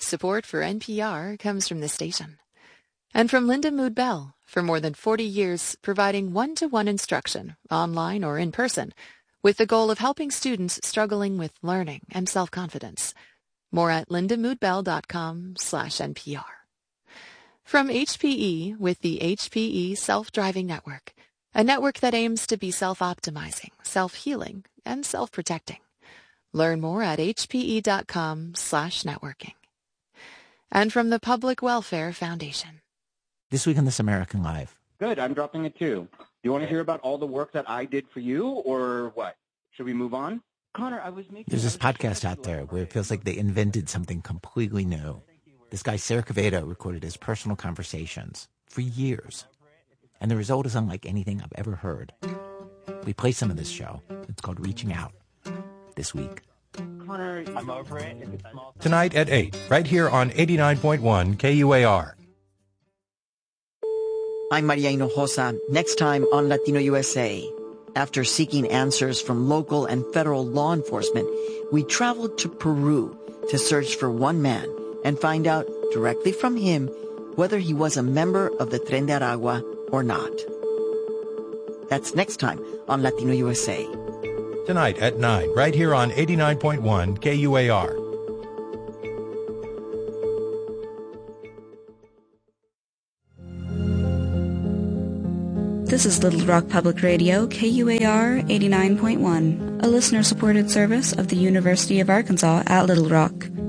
support for NPR comes from the station. And from Linda Mood Bell, for more than 40 years providing one-to-one instruction, online or in person, with the goal of helping students struggling with learning and self-confidence. More at lindamoodbell.com/NPR. From HPE with the HPE Self-Driving Network, a network that aims to be self-optimizing, self-healing, and self-protecting. Learn more at hpe.com/networking. And from the Public Welfare Foundation. This week on This American Life. Good, I'm dropping it too. Do you want to hear about all the work that I did for you, or what? Should we move on? Connor, There's this podcast out there where it feels like they invented something completely new. This guy, Sarah Quevedo, recorded his personal conversations for years. And the result is unlike anything I've ever heard. We play some of this show. It's called Reaching Out. This week. Connor, I'm over it. Tonight at 8, right here on 89.1 KUAR. I'm Maria Hinojosa. Next time on Latino USA. After seeking answers from local and federal law enforcement, we traveled to Peru to search for one man and find out directly from him whether he was a member of the Tren de Aragua or not. That's next time on Latino USA. Tonight at 9, right here on 89.1 KUAR. This is Little Rock Public Radio, KUAR 89.1, a listener-supported service of the University of Arkansas at Little Rock.